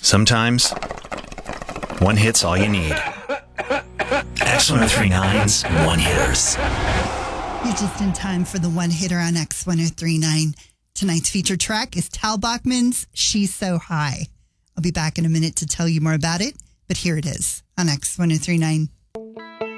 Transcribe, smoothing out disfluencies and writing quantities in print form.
Sometimes, one hit's all you need. X1039's One Hitters. You're just in time for the one hitter on X1039. Tonight's featured track is Tal Bachman's She's So High. I'll be back in a minute to tell you more about it, but here it is on X1039.